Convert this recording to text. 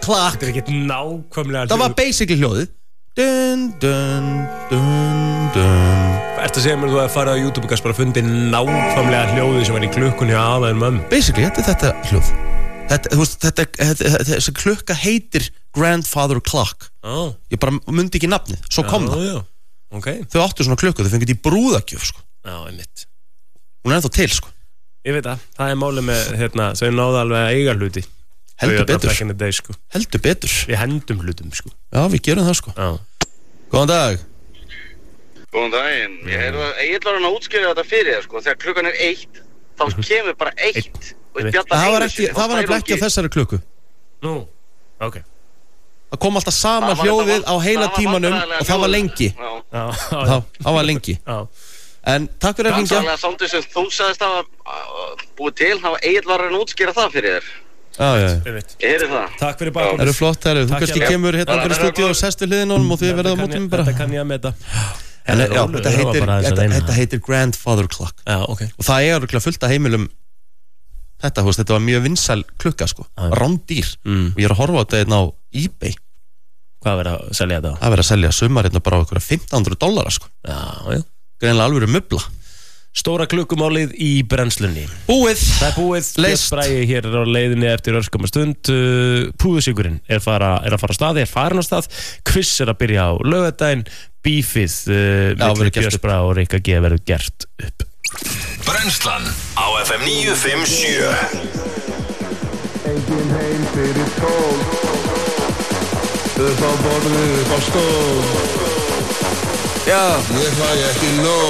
Clack. Þetta ekkert nákvæmlega Það var basically hljóðið. Dun, dun, dun, dun. Ertu að segja mér að þú hefði farið á YouTube og bara fundið nákvæmlega hljóðið sem var í klukkunni á aðeins mömmu? Basically, þetta hljóð. Þessi klukka heitir Grandfather Clock. Ég bara mundi ekki nafnið, svo kom það. Okay. Þau áttu svona klukku, þau fengið í brúðagjöf sko. Já, einmitt. Hún ennþá til sko. Ég veit það er málið með, þau náðu alveg að eiga hluti. Heldur betur. Day, sko. Heldur betur. Við hendum hlutum sko. Já, við gerum það sko. Já. Góðan dag. Góðan daginn. Ég heyrði að Egill var hann að útskýra þetta fyrir þér sko. Þegar klukkan er 1, þá kemur bara 1. Það var ekki á þessari klukku. Nú, ok. Það kom alltaf sama hljóðið á heila tímanum og það var lengi. Það var lengi. En takk fyrir að hringja. Það var samtöð sem þú sagðist að búið til, þá Egill var hann að útskýra það fyrir þér. Já. Ég heyri það. Takk fyrir bakgrunn. Það eru flott, þú kannski kemur hérna fyrir stúdíu og sest við hliðin honum og þið verðið á mótum bara. Þetta kann ég að meta. Þetta heitir Grandfather Clock. Já, ok. Og það örugglega fullt af heimilum. Þetta var mjög vinsæl klukka sko. Rándýr. Og ég að horfa á þetta hérna á eBay. Hvað verið að selja þetta á? Það verið að selja sumar hérna bara á einhverja $1,500 sko. Já. Greinilega alvöru mubla. Stóra klukkumálið í brennslunni. Búið. Það er búið. Leist. Bragi hér á leiðinni eftir örskamma stund. Púðusykurinn er að fara á stað, farin á stað. Quiz er að byrja á laugardaginn. Bífið milli Björns Braga og Rikka G verður gert upp. Brennslan á FM 957. Engin heim fyrir tól. Upp á borðið, upp á stól. Já. Ég fæ ekki nóg.